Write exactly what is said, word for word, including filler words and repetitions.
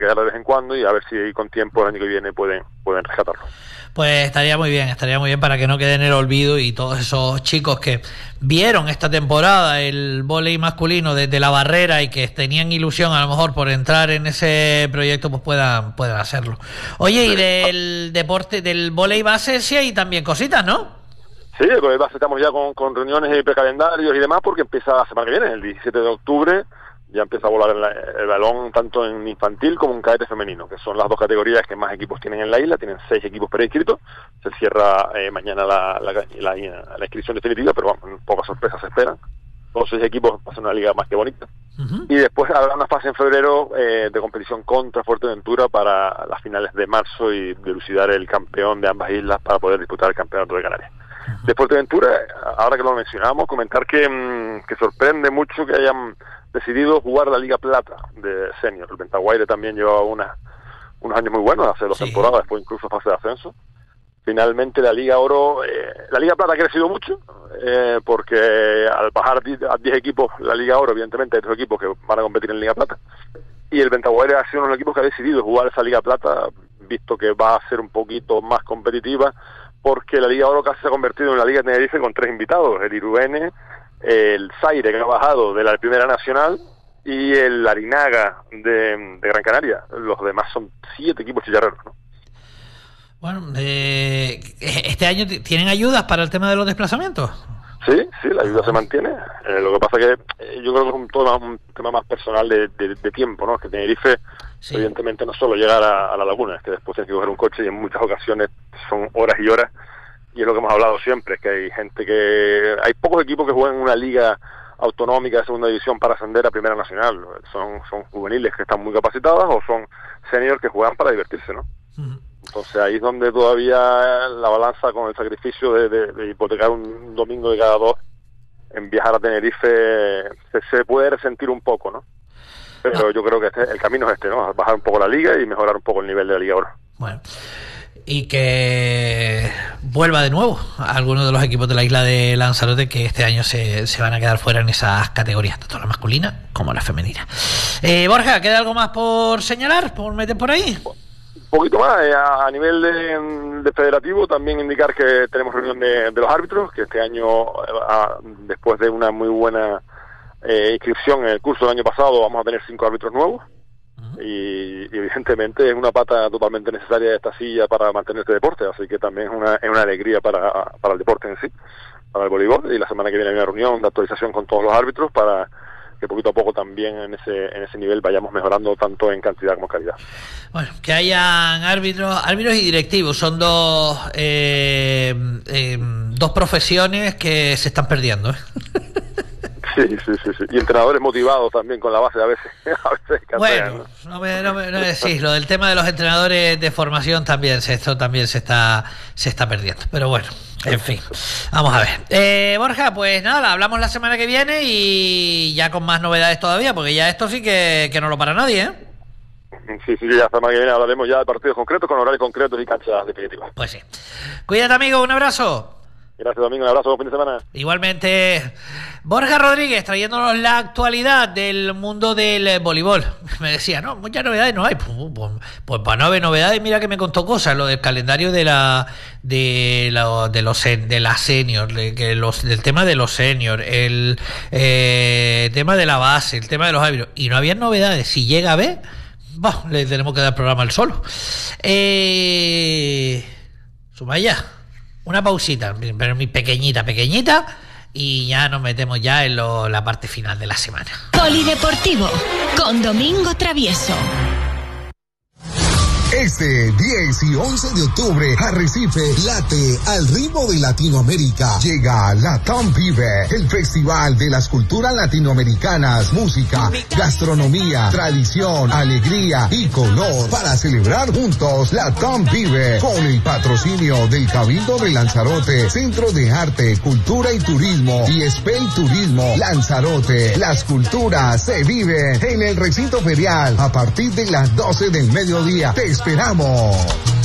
quedar de vez en cuando y a ver si con tiempo el año que viene pueden, pueden rescatarlo. Pues estaría muy bien, estaría muy bien para que no quede en el olvido y todos esos chicos que vieron esta temporada el vóley masculino desde la barrera y que tenían ilusión a lo mejor por entrar en ese proyecto, pues puedan, puedan hacerlo. Oye, y del deporte, del vóley base, sí hay también cositas, ¿no? Sí, el vóley base estamos ya con, con reuniones y precalendarios y demás, porque empieza la semana que viene, el diecisiete de octubre, ya empieza a volar el, el balón tanto en infantil como en cadete femenino, que son las dos categorías que más equipos tienen en la isla. Tienen seis equipos preinscritos. Se cierra eh, mañana la, la, la, la inscripción definitiva, pero vamos, pocas sorpresas se esperan. Todos seis equipos va a ser una liga más que bonita. Uh-huh. Y después habrá una fase en febrero eh, de competición contra Fuerteventura para las finales de marzo y dilucidar el campeón de ambas islas para poder disputar el campeonato de Canarias. Uh-huh. De Fuerteventura, ahora que lo mencionamos, comentar que, mmm, que sorprende mucho que hayan decidido jugar la Liga Plata de senior. El Ventaguaire también llevaba una, unos años muy buenos, hace dos sí. temporadas, después incluso fase de ascenso. Finalmente la Liga Oro, eh, la Liga Plata ha crecido mucho, eh, porque al bajar a diez equipos la Liga Oro, evidentemente hay dos equipos que van a competir en Liga Plata, y el Ventaguaire ha sido uno de los equipos que ha decidido jugar esa Liga Plata, visto que va a ser un poquito más competitiva, porque la Liga Oro casi se ha convertido en la Liga de Tenerife con tres invitados: el Irubene, el Zaire, que ha bajado de la Primera Nacional, y el Larinaga de, de Gran Canaria. Los demás son siete equipos chicharreros, ¿no? Bueno, eh, ¿este año tienen ayudas para el tema de los desplazamientos? Sí, sí, la ayuda se mantiene. Eh, lo que pasa que eh, yo creo que es un, todo un tema más personal de, de, de tiempo, ¿no? Que Tenerife, sí. evidentemente, no solo llegar a, a la laguna, es que después tienes que coger un coche y en muchas ocasiones son horas y horas. Y es lo que hemos hablado siempre, es que hay gente que... Hay pocos equipos que juegan en una liga autonómica de segunda división para ascender a Primera Nacional. Son son juveniles que están muy capacitadas o son seniors que juegan para divertirse, ¿no? Uh-huh. Entonces ahí es donde todavía la balanza, con el sacrificio de, de, de hipotecar un domingo de cada dos en viajar a Tenerife, se, se puede resentir un poco, ¿no? Pero no. yo creo que este, el camino es este, ¿no? Bajar un poco la liga y mejorar un poco el nivel de la liga ahora. Bueno. Y que vuelva de nuevo a algunos de los equipos de la isla de Lanzarote que este año se, se van a quedar fuera en esas categorías, tanto la masculina como la femenina. Eh, Borja, ¿queda algo más por señalar, por meter por ahí? Un poquito más, eh, a, a nivel de, de federativo, también indicar que tenemos reunión de, de los árbitros, que este año, a, después de una muy buena eh, inscripción en el curso del año pasado, vamos a tener cinco árbitros nuevos. Y, y evidentemente es una pata totalmente necesaria de esta silla para mantener este deporte, así que también es una, es una alegría para, para el deporte en sí, para el voleibol. Y la semana que viene hay una reunión de actualización con todos los árbitros para que poquito a poco también en ese en ese nivel vayamos mejorando tanto en cantidad como en calidad. Bueno, que hayan árbitros, árbitros y directivos, son dos eh, eh, dos profesiones que se están perdiendo, ¿eh? Sí, sí, sí, sí. Y entrenadores motivados también con la base a veces. A veces bueno, ¿no? No me, no me, no, sí, lo del tema de los entrenadores de formación también, esto también se está se está perdiendo. Pero bueno, en fin, vamos a ver. Eh, Borja, pues nada, hablamos la semana que viene y ya con más novedades todavía, porque ya esto sí que, que no lo para nadie, ¿eh? Sí, sí, ya la semana que viene hablaremos ya de partidos concretos, con horarios concretos y canchas definitivas. Pues sí. Cuídate, amigo, un abrazo. Gracias, Domingo, un abrazo, buen fin de semana. Igualmente, Borja Rodríguez, trayéndonos la actualidad del mundo del voleibol. Me decía, no, muchas novedades no hay. Pues, pues, pues para no haber novedades, mira que me contó cosas, lo del calendario de la de la de los de la senior, de, que los del tema de los senior, el eh, tema de la base, el tema de los árbitros, y no había novedades. Si llega a ver, bah, le tenemos que dar programa al solo. Eh, Sumaya. Una pausita, pero muy pequeñita, pequeñita, y ya nos metemos ya en lo, la parte final de la semana. Polideportivo, con Domingo Travieso. Este diez y once de octubre, Arrecife late al ritmo de Latinoamérica. Llega Latam Vive, el festival de las culturas latinoamericanas, música, gastronomía, tradición, alegría y color, para celebrar juntos Latam Vive, con el patrocinio del Cabildo de Lanzarote, Centro de Arte, Cultura y Turismo y Spell Turismo Lanzarote. Las culturas se viven en el recinto ferial a partir de las doce del mediodía. Te esperamos.